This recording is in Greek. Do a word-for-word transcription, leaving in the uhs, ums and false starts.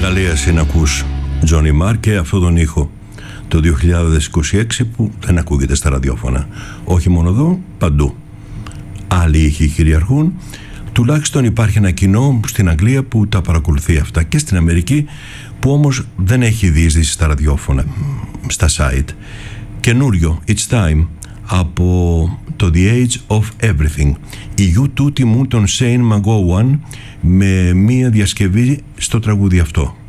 Γαλλίας είναι ακούς Johnny Marr και αυτόν τον ήχο το δύο χιλιάδες είκοσι έξι που δεν ακούγεται στα ραδιόφωνα. Όχι μόνο εδώ, παντού. Άλλοι ήχοι κυριαρχούν. Τουλάχιστον υπάρχει ένα κοινό στην Αγγλία που τα παρακολουθεί αυτά και στην Αμερική που όμως δεν έχει διείσδυση στα ραδιόφωνα, στα site. Καινούριο, It's Time, από το The Age of Everything. Η γιου τούτη μου τον Shane McGowan με μία διασκευή στο τραγούδι αυτό.